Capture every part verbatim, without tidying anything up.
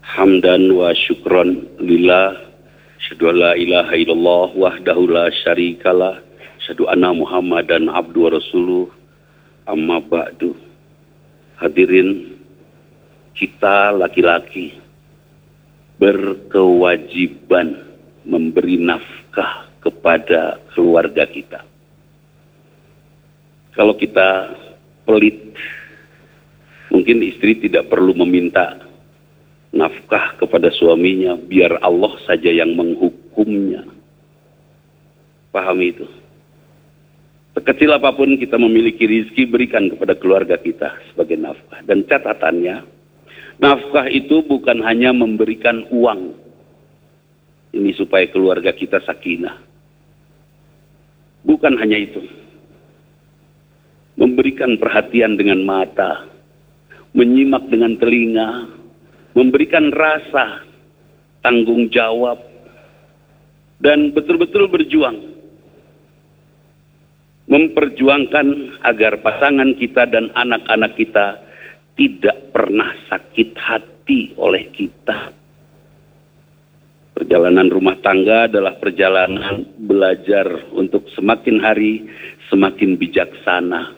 Hamdan wa syukron lillah, asyhadu an la ilaha illallah wahdahu la syarikalah, asyhadu anna Muhammadan abdu wa rasuluh, amma ba'du. Hadirin, kita laki-laki berkewajiban memberi nafkah kepada keluarga kita. Kalau kita pelit, mungkin istri tidak perlu meminta nafkah kepada suaminya, biar Allah saja yang menghukumnya. Pahami itu. Sekecil apapun kita memiliki rizki, berikan kepada keluarga kita sebagai nafkah. Dan catatannya, nafkah itu bukan hanya memberikan uang. Ini supaya keluarga kita sakinah. Bukan hanya itu. Memberikan perhatian dengan mata, menyimak dengan telinga, memberikan rasa tanggung jawab, dan betul-betul berjuang. Memperjuangkan agar pasangan kita dan anak-anak kita tidak pernah sakit hati oleh kita. Perjalanan rumah tangga adalah perjalanan belajar untuk semakin hari semakin bijaksana.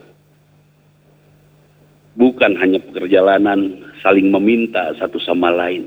Bukan hanya perjalanan saling meminta satu sama lain.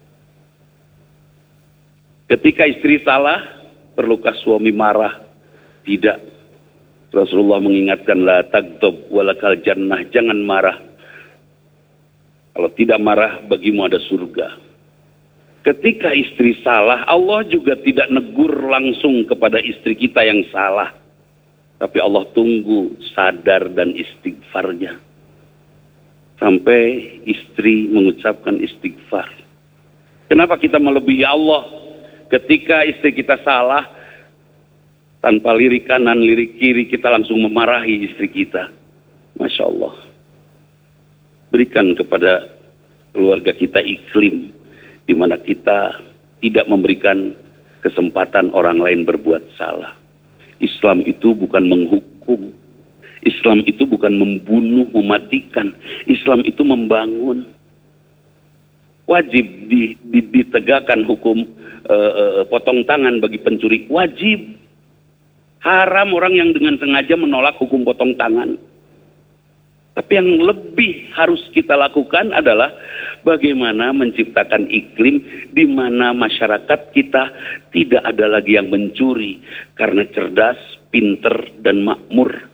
Ketika istri salah, perlukah suami marah? Tidak. Rasulullah mengingatkan, la taghdab walakal jannah, jangan marah. Kalau tidak marah, bagimu ada surga. Ketika istri salah, Allah juga tidak negur langsung kepada istri kita yang salah. Tapi Allah tunggu sadar dan istighfarnya. Sampai istri mengucapkan istighfar. Kenapa kita melebihi Allah? Ketika istri kita salah, tanpa lirik kanan, lirik kiri, kita langsung memarahi istri kita. Masya Allah. Berikan kepada keluarga kita iklim di mana kita tidak memberikan kesempatan orang lain berbuat salah. Islam itu bukan menghukum. Islam itu bukan membunuh, mematikan. Islam itu membangun. Wajib di, di, ditegakkan hukum uh, uh, potong tangan bagi pencuri. Wajib. Haram orang yang dengan sengaja menolak hukum potong tangan. Tapi yang lebih harus kita lakukan adalah bagaimana menciptakan iklim di mana masyarakat kita tidak ada lagi yang mencuri karena cerdas, pinter, dan makmur.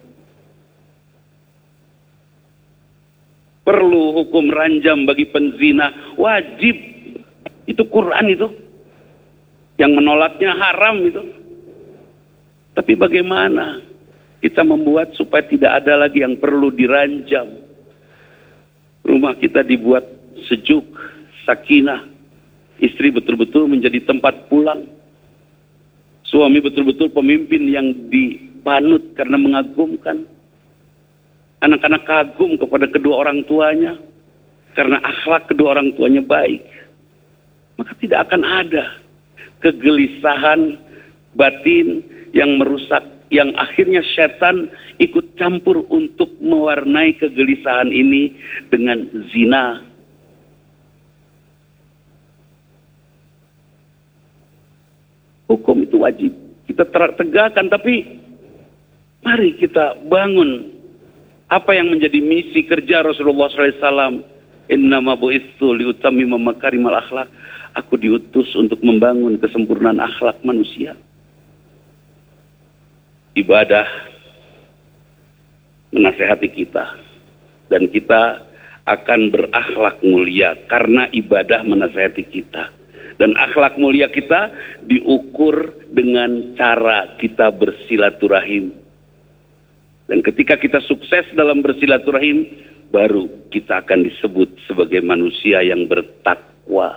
Perlu hukum ranjam bagi penzina, wajib. Itu Quran itu. Yang menolaknya haram itu. Tapi bagaimana kita membuat supaya tidak ada lagi yang perlu diranjam. Rumah kita dibuat sejuk, sakinah. Istri betul-betul menjadi tempat pulang. Suami betul-betul pemimpin yang dipanut karena mengagumkan. Anak-anak kagum kepada kedua orang tuanya karena akhlak kedua orang tuanya baik. Maka tidak akan ada kegelisahan batin yang merusak, yang akhirnya setan ikut campur untuk mewarnai kegelisahan ini dengan zina. Hukum itu wajib kita tegakkan, tapi mari kita bangun apa yang menjadi misi kerja Rasulullah shallallahu alaihi wasallam. Innama bu'itsu liutammima makarimal akhlak. Aku diutus untuk membangun kesempurnaan akhlak manusia. Ibadah menasehati kita. Dan kita akan berakhlak mulia karena ibadah menasehati kita. Dan akhlak mulia kita diukur dengan cara kita bersilaturahim. Dan ketika kita sukses dalam bersilaturahim, baru kita akan disebut sebagai manusia yang bertakwa.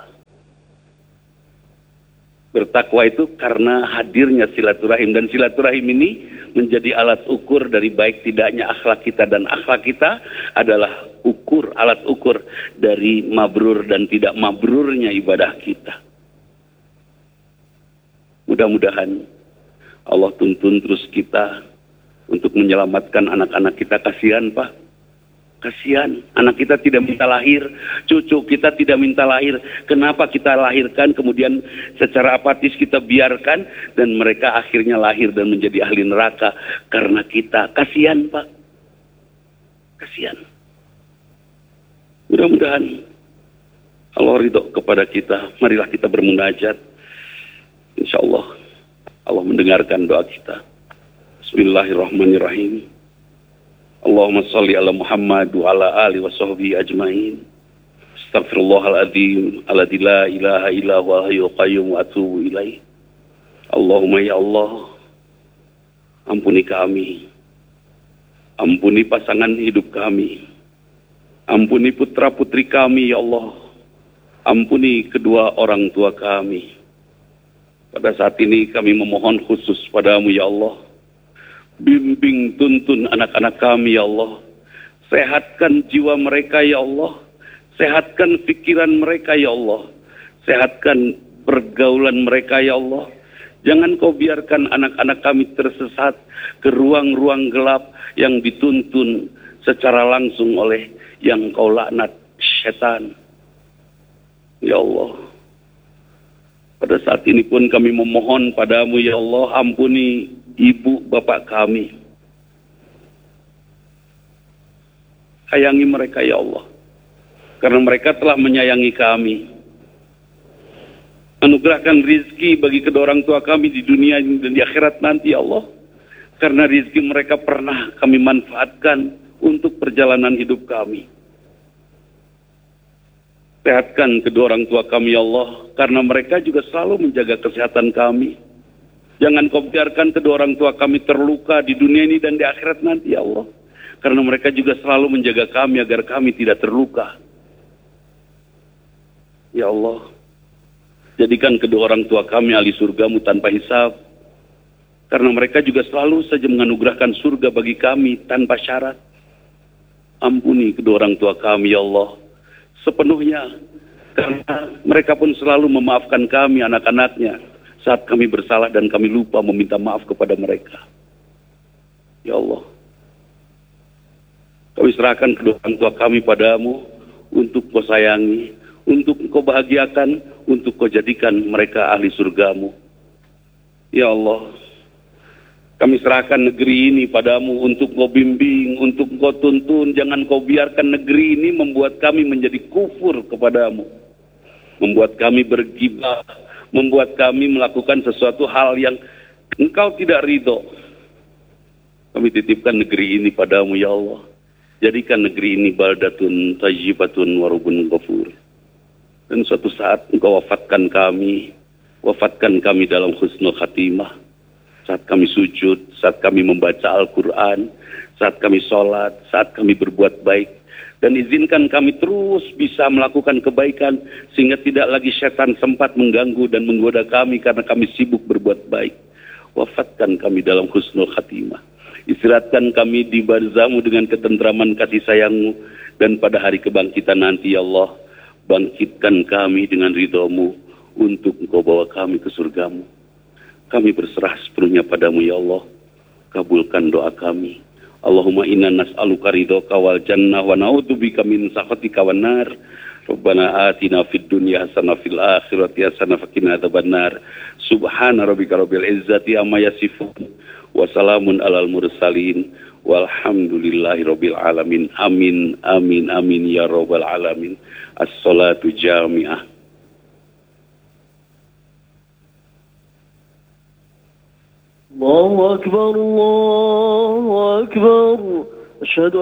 Bertakwa itu karena hadirnya silaturahim. Dan silaturahim ini menjadi alat ukur dari baik tidaknya akhlak kita. Dan akhlak kita adalah ukur, alat ukur dari mabrur dan tidak mabrurnya ibadah kita. Mudah-mudahan Allah tuntun terus kita untuk menyelamatkan anak-anak kita. Kasihan Pak, Kasihan, anak kita tidak minta lahir, cucu kita tidak minta lahir. Kenapa kita lahirkan, kemudian secara apatis kita biarkan, dan mereka akhirnya lahir dan menjadi ahli neraka karena kita. Kasihan, Pak. Kasihan. Mudah-mudahan Allah ridho kepada kita. Marilah kita bermunajat. Insya Allah Allah mendengarkan doa kita. Bismillahirrahmanirrahim. Allahumma salli ala Muhammad wa ala ali wa sahbihi ajma'in. Astaghfirullahaladzim alladzi la ilaha illa huwal hayyul qayyum wa atubu ilaih. Allahumma ya Allah, ampuni kami. Ampuni pasangan hidup kami. Ampuni putra-putri kami ya Allah. Ampuni kedua orang tua kami. Pada saat ini kami memohon khusus padamu ya Allah. Bimbing tuntun anak-anak kami ya Allah. Sehatkan jiwa mereka ya Allah. Sehatkan pikiran mereka ya Allah. Sehatkan pergaulan mereka ya Allah. Jangan kau biarkan anak-anak kami tersesat ke ruang-ruang gelap yang dituntun secara langsung oleh yang kau laknat, setan. Ya Allah, pada saat ini pun kami memohon padamu ya Allah, ampuni ibu bapak kami. Sayangi mereka ya Allah, karena mereka telah menyayangi kami. Anugerahkan rizki bagi kedua orang tua kami di dunia ini dan di akhirat nanti ya Allah. Karena rizki mereka pernah kami manfaatkan untuk perjalanan hidup kami. Sehatkan kedua orang tua kami ya Allah, karena mereka juga selalu menjaga kesehatan kami. Jangan kau biarkan kedua orang tua kami terluka di dunia ini dan di akhirat nanti ya Allah. Karena mereka juga selalu menjaga kami agar kami tidak terluka. Ya Allah, jadikan kedua orang tua kami ahli surgamu tanpa hisab. Karena mereka juga selalu saja menganugerahkan surga bagi kami tanpa syarat. Ampuni kedua orang tua kami ya Allah sepenuhnya, karena mereka pun selalu memaafkan kami anak-anaknya saat kami bersalah dan kami lupa meminta maaf kepada mereka. Ya Allah, kami serahkan kedua orang tua kami padamu untuk kau sayangi, untuk kau bahagiakan, untuk kau jadikan mereka ahli surgamu. Ya Allah, kami serahkan negeri ini padamu untuk kau bimbing, untuk kau tuntun. Jangan kau biarkan negeri ini membuat kami menjadi kufur kepadamu. Membuat kami bergibah, membuat kami melakukan sesuatu hal yang engkau tidak ridho. Kami titipkan negeri ini padamu ya Allah. Jadikan negeri ini baldatun tayyibatun warubun ghafur. Dan suatu saat engkau wafatkan kami, wafatkan kami dalam husnul khatimah. Saat kami sujud, saat kami membaca Al-Quran, saat kami sholat, saat kami berbuat baik. Dan izinkan kami terus bisa melakukan kebaikan, sehingga tidak lagi setan sempat mengganggu dan menggoda kami karena kami sibuk berbuat baik. Wafatkan kami dalam husnul khatimah. Istirahatkan kami di barzahmu dengan ketentraman kasih sayangmu. Dan pada hari kebangkitan nanti ya Allah, bangkitkan kami dengan ridhomu untuk engkau bawa kami ke surgamu. Kami berserah sepenuhnya padamu ya Allah. Kabulkan doa kami. Allahumma inna nas'aluka ridhoka wal jannah wa na'udzubika min sakhatika wan nar. Rabbana atina fid dunya hasanah fil akhirati hasanah wa qina adzabannar. Subhana rabbika rabbil izzati amma yasifun wa salamun alal mursalin walhamdulillahi rabbil alamin. Amin amin amin ya rabbal alamin. As-salatu jami'ah. الله أكبر الله أكبر أشهد